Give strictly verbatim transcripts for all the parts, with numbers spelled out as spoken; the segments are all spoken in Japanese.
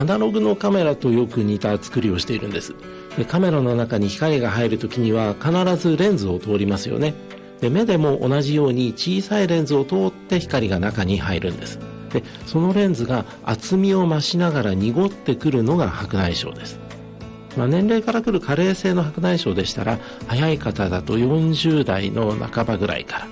アナログのカメラとよく似た作りをしているんです。で、カメラの中に光が入るときには必ずレンズを通りますよね。で、目でも同じように小さいレンズを通って光が中に入るんです。で、そのレンズが厚みを増しながら濁ってくるのが白内障です。まあ、年齢からくる加齢性の白内障でしたら、早い方だとよんじゅう代の半ばぐらいから、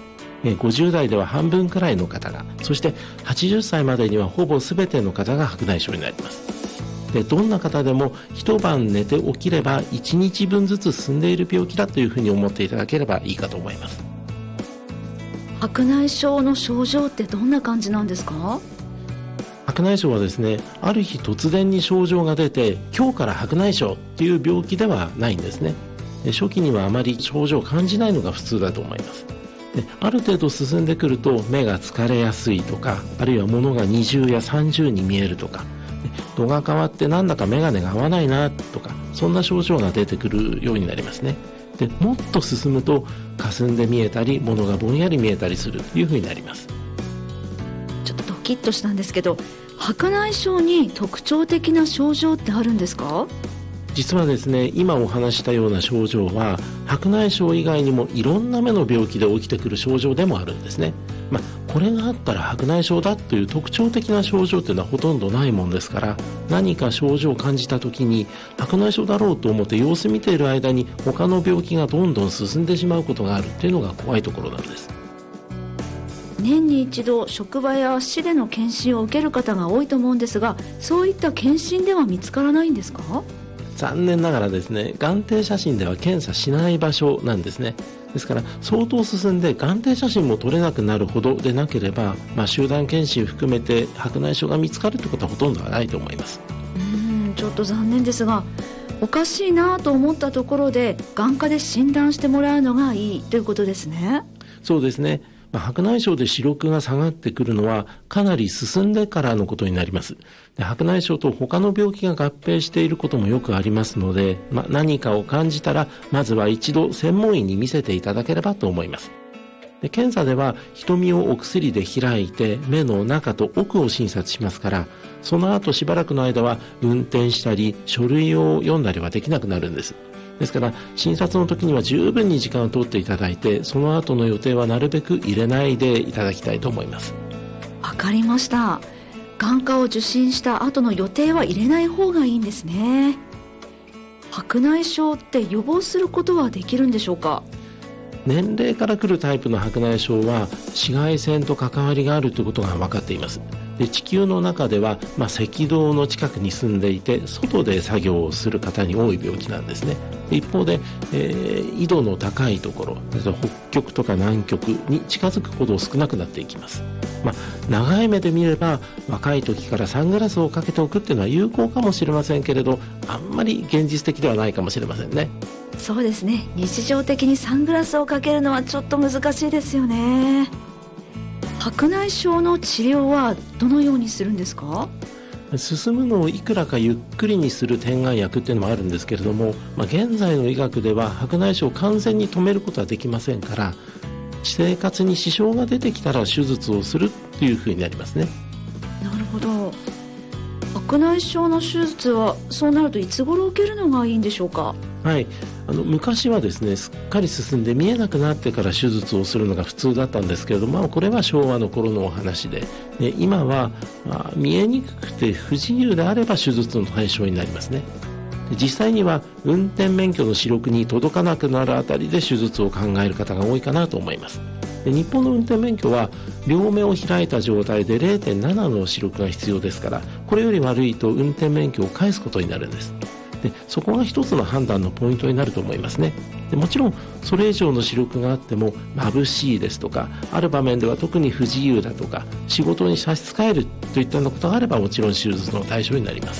ごじゅう代では半分くらいの方が、そしてはちじゅっさいまでにはほぼ全ての方が白内障になります。で、どんな方でも一晩寝て起きればいちにちぶんずつ進んでいる病気だというふうに思っていただければいいかと思います。 白内障の症状ってどんな感じなんですか？ 白内障はですね、ある日突然に症状が出て今日から白内障っていう病気ではないんですね。で、初期にはあまり症状を感じないのが普通だと思います。で、ある程度進んでくると目が疲れやすいとか、あるいは物が二重や三重に見えるとか、度が変わってなんだか眼鏡が合わないなとか、そんな症状が出てくるようになりますね。で、もっと進むと霞んで見えたり物がぼんやり見えたりするというふうになります。 ちょっとドキッとしたんですけど、白内障に特徴的な症状ってあるんですか？ 実はですね、今お話したような症状は白内障以外にもいろんな目の病気で起きてくる症状でもあるんですね。まあ、これがあったら白内障だという特徴的な症状というのはほとんどないもんですから、何か症状を感じた時に白内障だろうと思って様子見ている間に他の病気がどんどん進んでしまうことがあるというのが怖いところなんです。 年に一度職場や市での検診を受ける方が多いと思うんですが、そういった検診では見つからないんですか？ 残念ながらですね、眼底写真では検査しない場所なんですね。ですから相当進んで眼底写真も撮れなくなるほどでなければ、まあ、集団検診含めて白内障が見つかるということはほとんどはないと思います。 うーん、ちょっと残念ですが、おかしいなと思ったところで眼科で診断してもらうのがいいということですね。 そうですね。まあ、白内障で視力が下がってくるのはかなり進んでからのことになります。で、白内障と他の病気が合併していることもよくありますので、まあ、何かを感じたらまずは一度専門医に見せていただければと思います。で、検査では瞳をお薬で開いて目の中と奥を診察しますから、その後しばらくの間は運転したり書類を読んだりはできなくなるんです。ですから診察の時には十分に時間を取っていただいて、その後の予定はなるべく入れないでいただきたいと思います。 わかりました。眼科を受診した後の予定は入れない方がいいんですね。白内障って予防することはできるんでしょうか？ 年齢から来るタイプの白内障は紫外線と関わりがあるということが分かっています。で、地球の中では、まあ、赤道の近くに住んでいて外で作業をする方に多い病気なんですね。で、一方で、えー、緯度の高いところ、北極とか南極に近づくほど少なくなっていきます。まあ、長い目で見れば若い時からサングラスをかけておくっていうのは有効かもしれませんけれど、あんまり現実的ではないかもしれませんね。 そうですね。日常的にサングラスをかけるのはちょっと難しいですよね。白内障の治療はどのようにするんですか？ 進むのをいくらかゆっくりにする点眼薬っていうのもあるんですけれども、まあ、現在の医学では白内障を完全に止めることはできませんから、生活に支障が出てきたら手術をするというふうになりますね。 なるほど。白内障の手術はそうなるといつ頃受けるのがいいんでしょうか？ はい、あの昔はですね、すっかり進んで見えなくなってから手術をするのが普通だったんですけれども、まあ、これは昭和の頃のお話で、で今は、まあ、見えにくくて不自由であれば手術の対象になりますね。で、実際には運転免許の視力に届かなくなるあたりで手術を考える方が多いかなと思います。で、日本の運転免許は両目を開いた状態で れいてんなな の視力が必要ですから、これより悪いと運転免許を返すことになるんです。で、そこが一つの判断のポイントになると思いますね。で、もちろんそれ以上の視力があっても眩しいですとか、ある場面では特に不自由だとか、仕事に差し支えるといったようなことがあれば、もちろん手術の対象になります。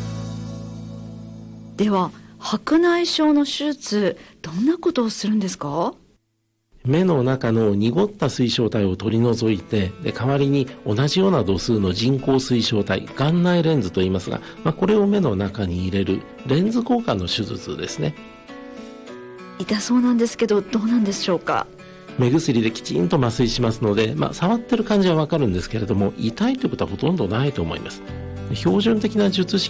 では白内障の手術、どんなことをするんですか？ 目の中の濁った水晶体を取り除いて、で、代わりに同じような度数の人工水晶体、眼内レンズと言いますが、まあ、これを目の中に入れるレンズ交換の手術ですね。 痛そうなんですけど、どうなんでしょうか？ 目薬できちんと麻酔しますので、まあ、触ってる感じはわかるんですけれども、痛いということはほとんどないと思います。 標準的な術式